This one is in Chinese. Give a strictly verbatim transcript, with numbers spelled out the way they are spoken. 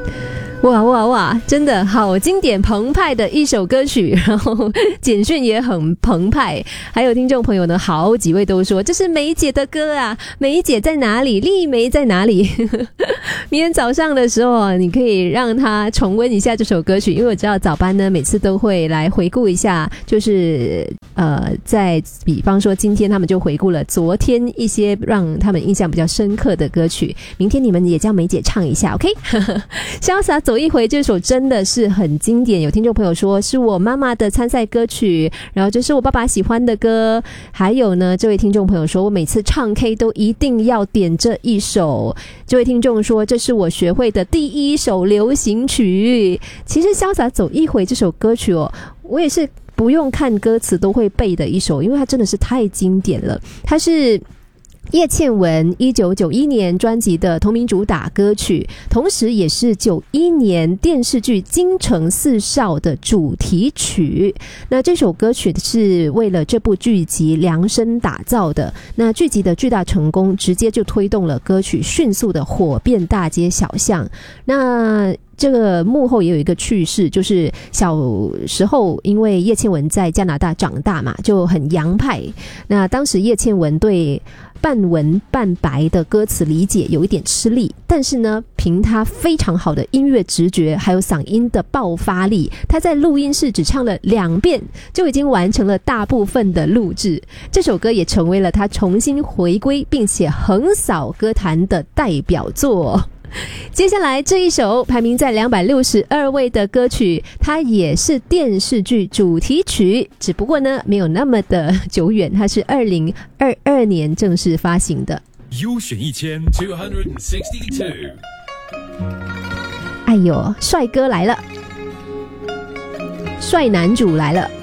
哇哇哇，真的好经典澎湃的一首歌曲，然后简讯也很澎湃，还有听众朋友呢好几位都说这是梅姐的歌啊，梅姐在哪里，丽梅在哪里明天早上的时候啊，你可以让她重温一下这首歌曲，因为我知道早班呢每次都会来回顾一下，就是呃，在比方说今天他们就回顾了昨天一些让他们印象比较深刻的歌曲，明天你们也叫梅姐唱一下 OK 潇洒走一回这首真的是很经典，有听众朋友说是我妈妈的参赛歌曲，然后这是我爸爸喜欢的歌，还有呢这位听众朋友说我每次唱 K 都一定要点这一首，这位听众说这是我学会的第一首流行曲。其实潇洒走一回这首歌曲哦，我也是不用看歌词都会背的一首，因为它真的是太经典了，它是叶倩文一九九一年专辑的同名主打歌曲，同时也是九一年电视剧《京城四少》的主题曲。那这首歌曲是为了这部剧集量身打造的，那剧集的巨大成功直接就推动了歌曲迅速的火遍大街小巷。那这个幕后也有一个趣事，就是小时候因为叶倩文在加拿大长大嘛，就很洋派，那当时叶倩文对半文半白的歌词理解有一点吃力，但是呢凭她非常好的音乐直觉还有嗓音的爆发力，她在录音室只唱了两遍就已经完成了大部分的录制，这首歌也成为了她重新回归并且横扫歌坛的代表作。接下来这一首排名在两百六十二位的歌曲，它也是电视剧主题曲，只不过呢没有那么的久远，它是二零二二年正式发行的。 优选一千 two sixty-two， 哎呦，帅哥来了，帅男主来了。